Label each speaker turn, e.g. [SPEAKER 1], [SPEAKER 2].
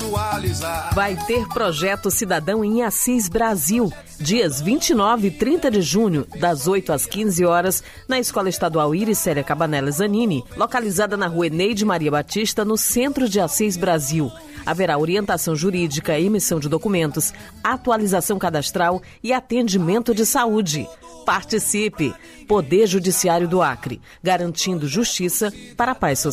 [SPEAKER 1] atualizar.
[SPEAKER 2] Vai ter Projeto Cidadão em Assis, Brasil, dias 29 e 30 de junho, das 8 às 15 horas, na Escola Estadual Iris Célia Cabanela Zanini, localizada na Rua Eneide Maria Batista, no centro de Assis, Brasil. Haverá orientação jurídica, emissão de documentos, atualização cadastral e atendimento de saúde. Participe! Poder Judiciário do Acre, garantindo justiça para a paz social.